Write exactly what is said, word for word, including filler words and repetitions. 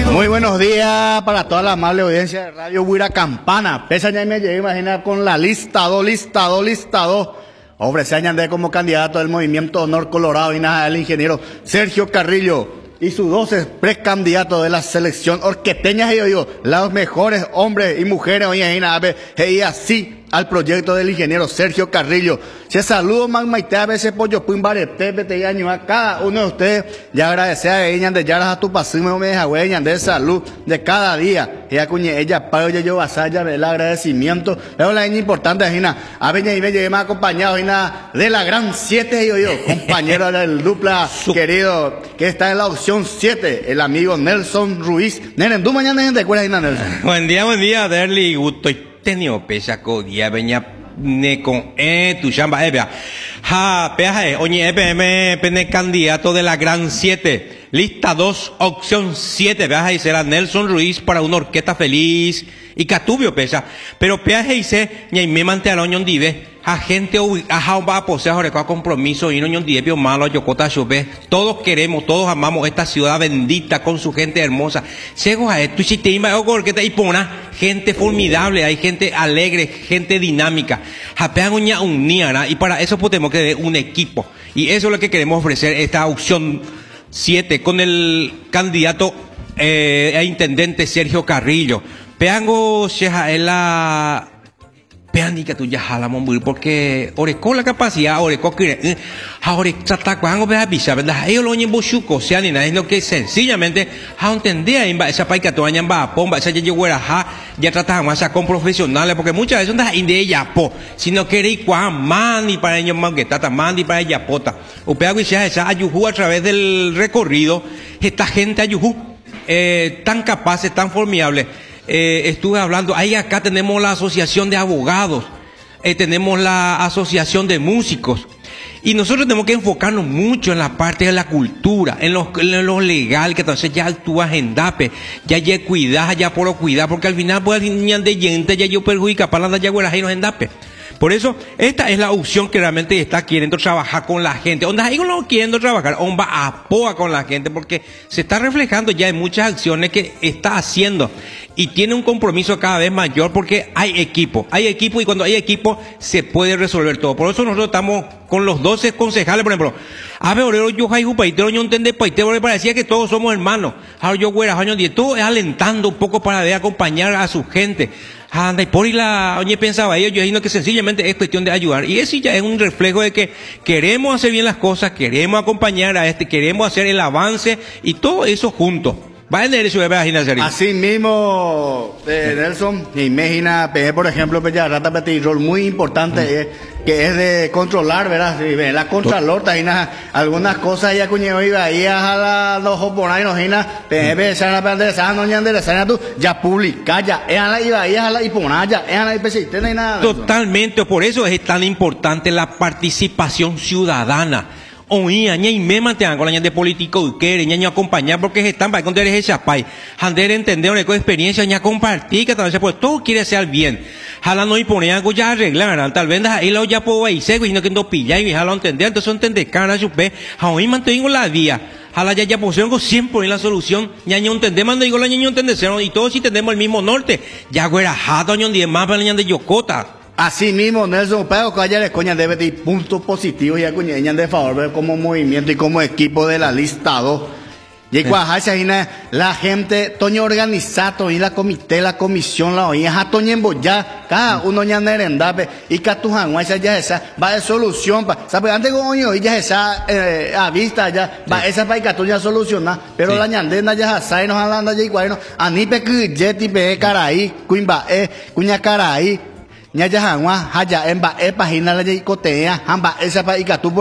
Muy buenos días para toda la amable audiencia de Radio Huira Campana. Pesa ya me llegué, imagina, con la lista dos, lista dos, lista dos. Hombre, se añade como candidato del Movimiento Honor Colorado y nada, el ingeniero Sergio Carrillo y sus doce precandidatos de la selección orqueteña, yo digo, los mejores hombres y mujeres hoy en nada, y así al proyecto del ingeniero Sergio Carrillo. Se saludo magmaite a veces pollo pumbare pepe te año a cada uno de ustedes y agradecer a ella de yaras a tu pasimo me deja huella de salud de cada día. Ella cuñe ella pago ya yo vasalla el agradecimiento. Es la importante Gina. A veces y me llegué más acompañado Gina de la gran siete yo yo, compañero del dupla querido que está en la opción siete, el amigo Nelson Ruiz. Nenen, tú mañana gente cuál Gina Nelson. Buen día, buen día, Derly gusto tenido pesa co día veña ne con eh tu chamba eh ha peaje oñe epm pene candidato de la gran siete lista dos opción siete peaje y será Nelson Ruiz para una orquesta feliz y catubio pesa pero peaje y se ña me mante al oñón dive a gente a va a poseer ahora compromiso y no ñon dive malo yocota chope todos queremos todos amamos esta ciudad bendita con su gente hermosa llego a esto si te iba orquesta y pona gente formidable hay gente alegre gente dinámica japean uña uniana y para eso podemos que un equipo y eso es lo que queremos ofrecer esta opción siete con el candidato eh, a intendente Sergio Carrillo peango sheja la pean que tú ya jalamos muy porque oreco la capacidad oreco que ahora trata cuando vea visa verdad ellos lo oyen bochuco sea ni nada es lo que sencillamente a entender en esa paika tu añan va pomba esa ya lleguera ja ya tratamos con profesionales porque muchas veces no es de ella po sino que ir cuan mani para ellos más que tata mandi para ella pota o peago y sea esa ayujú a través del recorrido esta gente ayujú eh, tan capaces tan formidables. Eh, estuve hablando, ahí acá tenemos la asociación de abogados, eh, tenemos la asociación de músicos y nosotros tenemos que enfocarnos mucho en la parte de la cultura, en lo, en lo legal, que entonces ya actúa endape, ya ya cuidar, ya por cuidar, porque al final pues niñan de gente ya yo perjudica para la ya güerajenos endape. Por eso, esta es la opción que realmente está queriendo trabajar con la gente. Onda, ellos no quieren trabajar, onda apoya con la gente, porque se está reflejando ya en muchas acciones que está haciendo. Y tiene un compromiso cada vez mayor porque hay equipo. Hay equipo y cuando hay equipo se puede resolver todo. Por eso nosotros estamos con los doce concejales, por ejemplo. A ver, orero yo hay un paitero, yo entiende paitero, me parecía que todos somos hermanos. Ahora yo güera, años diez, todo es alentando un poco para ver acompañar a su gente. Anda, y por ahí la oye pensaba ellos, yo imagino que sencillamente es cuestión de ayudar. Y eso ya es un reflejo de que queremos hacer bien las cosas, queremos acompañar a este, queremos hacer el avance y todo eso juntos. Va en derecho de ver así mismo, eh, Nelson, imagina, por ejemplo, ya rata petit rol muy importante mm. eh, que es de controlar, ¿verdad? Sí, la contralor, taina algunas cosas ya cuñeo iba ahí a la los oponentes nos ina, pe se la perder esa no ñan de esa tú ya publica ya, es la iba ahí a la iponaya, es la I P C T no hay nada. Totalmente, por eso es tan importante la participación ciudadana. Oía, ña y me mantengan con la ña de político que ña ña acompañar porque están para contar ese chapay. Hander entender una experiencia ña compartir que tal vez pues todo quiere ser bien. Jala no y poner algo ya arreglar, tal vez ahí lo ya puedo ahí seco y no que no pilla y jala entender, entonces entender cara chupe, hoy mantengo la vía. Jala ya ya poseo siempre en la solución, ña ña entender mando digo la ña entender y todos si tenemos el mismo norte. Ya güera jato ña diez más para la ña de Yocota. Así mismo, Nelson, pero que haya coña debe de puntos positivos y acuñeñan de favor como movimiento y como equipo de la lista dos. Y cuajacha la gente, toño organizado y la comité, la comisión, la oía, a toño embollá, cada uno ya nerendape y catujan, ya esa, va de solución, ¿sabes? Antes como yo, ya esa, eh, a vista ya, va esa para que tú ya soluciona, pero la ñandena ya sa y nos hablando ya igual, no, anipe que jeti pe caray, cuimba, eh, cuña caray. Nya ya hangwa haya emba e pahina la ya ikotea hamba esa pa ikatu